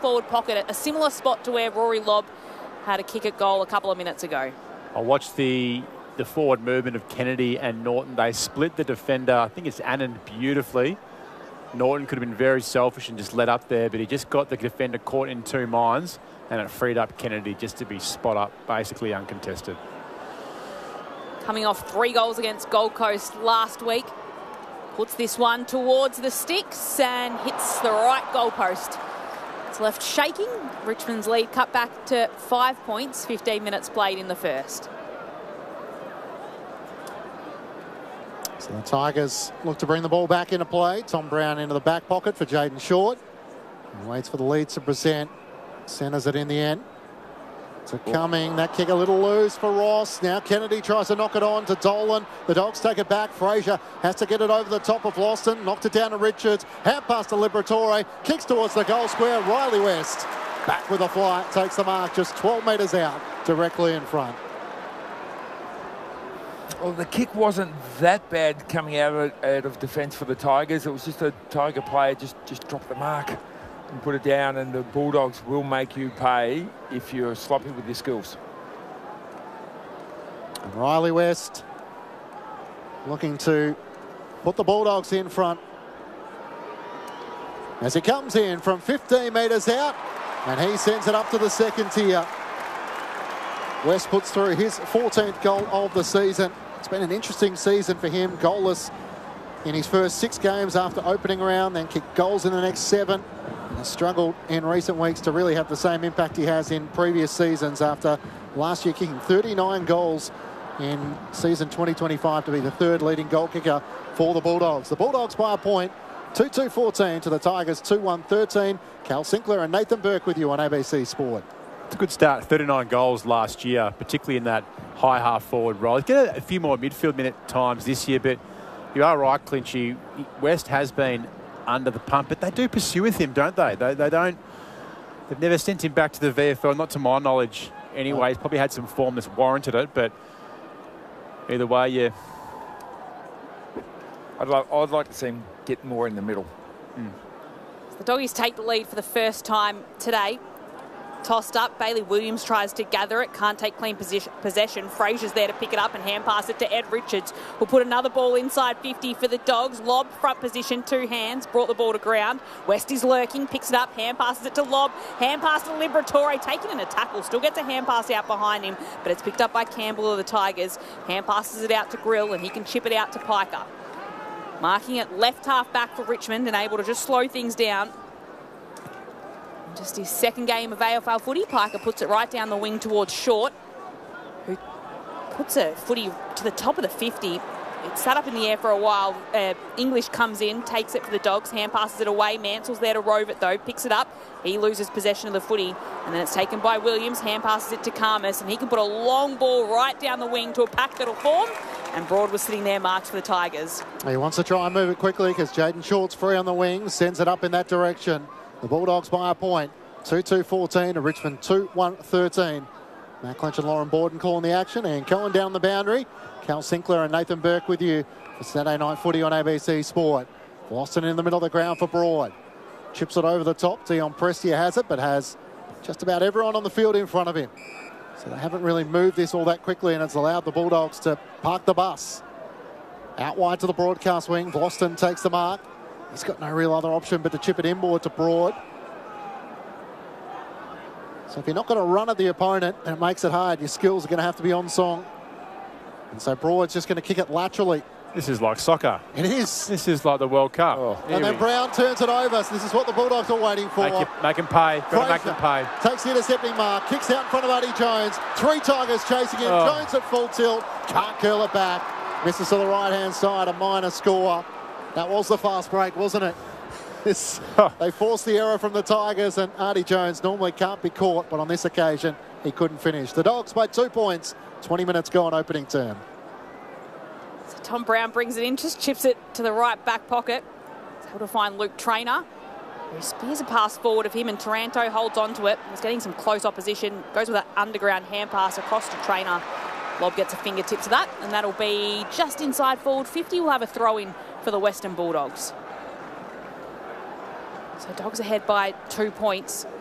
half-forward pocket at a similar spot to where Rory Lobb had a kick at goal a couple of minutes ago. I watched the forward movement of Kennedy and Norton. They split the defender. I think it's Annan beautifully. Norton could have been very selfish and just let up there, but he just got the defender caught in two minds, and it freed up Kennedy just to be spot up, basically uncontested. Coming off 3 goals against Gold Coast last week. Puts this one towards the sticks and hits the right goalpost. It's left shaking. Richmond's lead cut back to 5 points, 15 minutes played in the first. So the Tigers look to bring the ball back into play. Tom Brown into the back pocket for Jaden Short. He waits for the Leeds to present. Centres it in the end. To Cumming, that kick a little loose for Ross. Now Kennedy tries to knock it on to Dolan. The Dogs take it back. Fraser has to get it over the top of Loston. Knocked it down to Richards. Hand pass to Liberatore. Kicks towards the goal square. Riley West back with a flight. Takes the mark just 12 metres out. Directly in front. Well, the kick wasn't that bad coming out of defence for the Tigers. It was just a Tiger player just dropped the mark and put it down, and the Bulldogs will make you pay if you're sloppy with your skills. And Riley West looking to put the Bulldogs in front as he comes in from 15 metres out, and he sends it up to the second tier. West puts through his 14th goal of the season. It's been an interesting season for him, goalless in his first 6 games after opening round, then kicked goals in the next 7. And has struggled in recent weeks to really have the same impact he has in previous seasons, after last year kicking 39 goals in season 2025 to be the 3rd leading goal kicker for the Bulldogs. The Bulldogs by a point, 2-2-14 to the Tigers 2-1-13. Cal Sinclair and Nathan Burke with you on ABC Sport. It's a good start, 39 goals last year, particularly in that high half-forward role. He's get a few more midfield minute times this year, but you are right, Clinchy. West has been under the pump, but they do pursue with him, don't they? They don't. They've never sent him back to the VFL, not to my knowledge anyway. He's probably had some form that's warranted it, but either way, yeah. I'd like to see him get more in the middle. The Doggies take the lead for the first time today. Tossed up, Bailey Williams tries to gather it, can't take clean possession. Fraser's there to pick it up and hand pass it to Ed Richards. Will put another ball inside 50 for the Dogs. Lobb, front position, 2 hands, brought the ball to ground. West is lurking, picks it up, hand passes it to Lobb, hand pass to Liberatore, taken in a tackle, still gets a hand pass out behind him, but it's picked up by Campbell of the Tigers. Hand passes it out to Grill, and he can chip it out to Piker. Marking it left half back for Richmond and able to just slow things down. Just his 2nd game of AFL footy. Piker puts it right down the wing towards Short, who puts a footy to the top of the 50. It's sat up in the air for a while. English comes in, takes it for the Dogs, hand passes it away. Mansell's there to rove it though, picks it up. He loses possession of the footy, and then it's taken by Williams, hand passes it to Karmas, and he can put a long ball right down the wing to a pack that'll form. And Broad was sitting there marked for the Tigers. He wants to try and move it quickly because Jaden Short's free on the wing, sends it up in that direction. The Bulldogs by a point, 2-2-14 to Richmond 2-1-13. Matt Clinch and Lauren Borden calling the action, and Cohen down the boundary. Cal Sinclair and Nathan Burke with you for Saturday Night Footy on ABC Sport. Boston in the middle of the ground for Broad. Chips it over the top. Dion Prestia has it, but has just about everyone on the field in front of him. So they haven't really moved this all that quickly, and it's allowed the Bulldogs to park the bus. Out wide to the broadcast wing. Boston takes the mark. He's got no real other option but to chip it inboard to Broad. So if you're not going to run at the opponent, and it makes it hard, your skills are going to have to be on song. And so Broad's just going to kick it laterally. This is like soccer. It is. This is like the World Cup. Oh, and then Brown turns it over. So this is what the Bulldogs are waiting for. Make him pay. Got to make them pay. Takes the intercepting mark. Kicks out in front of Eddie Jones. 3 Tigers chasing him. Jones at full tilt. Can't curl it back. Misses to the right-hand side. A minor score. That was the fast break, wasn't it? They forced the error from the Tigers, and Artie Jones normally can't be caught, but on this occasion, he couldn't finish. The Dogs by 2 points. 20 minutes gone, opening term. So Tom Brown brings it in, just chips it to the right back pocket. He's able to find Luke Traynor, who spears a pass forward of him, and Taranto holds on to it. He's getting some close opposition. Goes with an underground hand pass across to Traynor. Lobb gets a fingertip to that, and that'll be just inside forward 50. We'll have a throw-in for the Western Bulldogs. So Dogs ahead by 2 points.